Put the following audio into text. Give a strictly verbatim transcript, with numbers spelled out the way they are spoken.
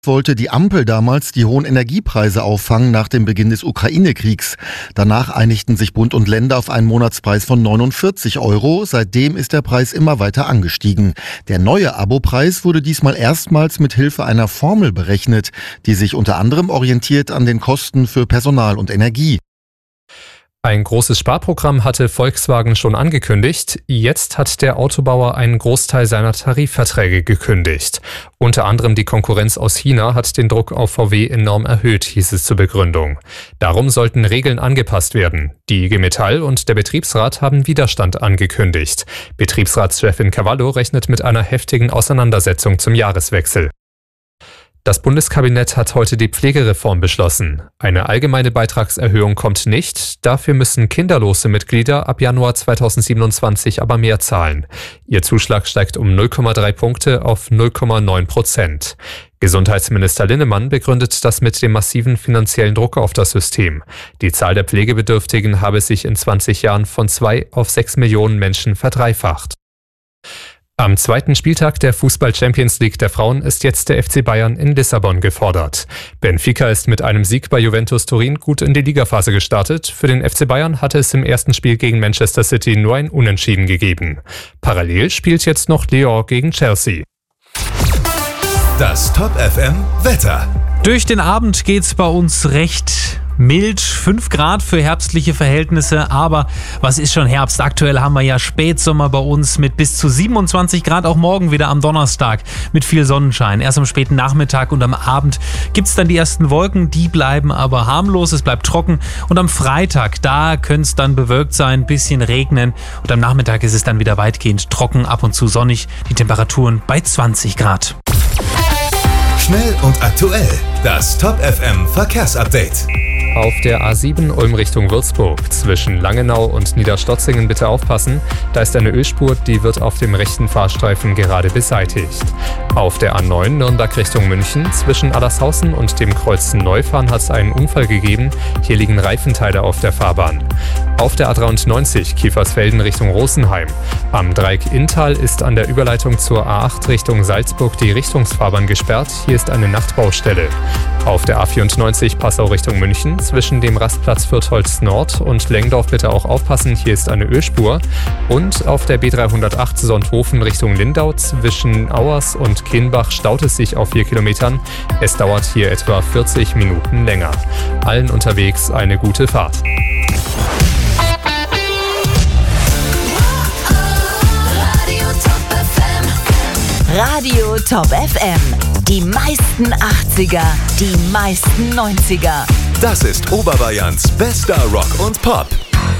wollte die Ampel damals die hohen Energiepreise auffangen nach dem Beginn des Ukraine-Kriegs. Danach einigten sich Bund und Länder auf einen Monatspreis von neunundvierzig Euro. Seitdem ist der Preis immer weiter angestiegen. Der neue Abopreis wurde diesmal erstmals mit Hilfe einer Formel berechnet, die sich unter anderem orientiert an den Kosten für Personal und Energie. Ein großes Sparprogramm hatte Volkswagen schon angekündigt. Jetzt hat der Autobauer einen Großteil seiner Tarifverträge gekündigt. Unter anderem die Konkurrenz aus China hat den Druck auf V W enorm erhöht, hieß es zur Begründung. Darum sollten Regeln angepasst werden. Die I G Metall und der Betriebsrat haben Widerstand angekündigt. Betriebsratschefin Cavallo rechnet mit einer heftigen Auseinandersetzung zum Jahreswechsel. Das Bundeskabinett hat heute die Pflegereform beschlossen. Eine allgemeine Beitragserhöhung kommt nicht. Dafür müssen kinderlose Mitglieder ab Januar zweitausendsiebenundzwanzig aber mehr zahlen. Ihr Zuschlag steigt um null Komma drei Punkte auf null Komma neun Prozent. Gesundheitsminister Linnemann begründet das mit dem massiven finanziellen Druck auf das System. Die Zahl der Pflegebedürftigen habe sich in zwanzig Jahren von zwei auf sechs Millionen Menschen verdreifacht. Am zweiten Spieltag der Fußball-Champions League der Frauen ist jetzt der F C Bayern in Lissabon gefordert. Benfica ist mit einem Sieg bei Juventus Turin gut in die Ligaphase gestartet. Für den F C Bayern hatte es im ersten Spiel gegen Manchester City nur ein Unentschieden gegeben. Parallel spielt jetzt noch Lyon gegen Chelsea. Das Top F M Wetter. Durch den Abend geht's bei uns recht mild, fünf Grad für herbstliche Verhältnisse, aber was ist schon Herbst? Aktuell haben wir ja Spätsommer bei uns mit bis zu siebenundzwanzig Grad, auch morgen wieder am Donnerstag mit viel Sonnenschein. Erst am späten Nachmittag und am Abend gibt's dann die ersten Wolken, die bleiben aber harmlos, es bleibt trocken und am Freitag, da könnte es dann bewölkt sein, bisschen regnen und am Nachmittag ist es dann wieder weitgehend trocken, ab und zu sonnig, die Temperaturen bei zwanzig Grad. Schnell und aktuell, das Top F M Verkehrsupdate. Auf der A sieben Ulm Richtung Würzburg zwischen Langenau und Niederstotzingen bitte aufpassen. Da ist eine Ölspur, die wird auf dem rechten Fahrstreifen gerade beseitigt. Auf der A neun Nürnberg Richtung München zwischen Allershausen und dem Kreuz Neufahren hat es einen Unfall gegeben. Hier liegen Reifenteile auf der Fahrbahn. Auf der A dreiundneunzig Kiefersfelden Richtung Rosenheim. Am Dreieck Inntal ist an der Überleitung zur A acht Richtung Salzburg die Richtungsfahrbahn gesperrt. Hier ist eine Nachtbaustelle. Auf der A vierundneunzig Passau Richtung München zwischen dem Rastplatz Fürtholz Nord und Lengdorf bitte auch aufpassen, hier ist eine Ölspur. Und auf der B dreihundertacht Sonthofen Richtung Lindau zwischen Auers und Kienbach staut es sich auf vier Kilometern. Es dauert hier etwa vierzig Minuten länger. Allen unterwegs eine gute Fahrt. Radio Top F M. Die meisten achtziger, die meisten neunziger. Das ist Oberbayerns bester Rock und Pop.